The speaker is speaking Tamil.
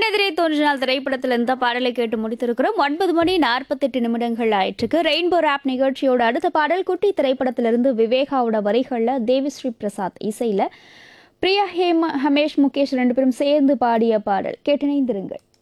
கண்ணெதிரே தோன்றினால் திரைப்படத்தில் இந்த பாடலை கேட்டு முடித்திருக்கிறோம். 9 மணி 48 நிமிடங்கள் ஆயிற்றுக்கு. ரெயின்போ ராப் நிகழ்ச்சியோட அடுத்த பாடல் குட்டி திரைப்படத்திலிருந்து விவேகாவோட வரிகளில் தேவிஸ்ரீ பிரசாத் இசையில் பிரியா ஹமேஷ் முகேஷ் 2 பேரும் சேர்ந்து பாடிய பாடல். கேட்டிணைந்திருங்கள்.